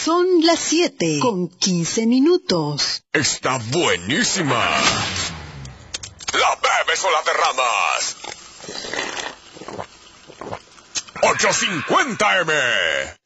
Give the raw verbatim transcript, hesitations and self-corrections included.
Son las siete con quince minutos. Está buenísima. La bebes o la derramas. ochocientos cincuenta eme.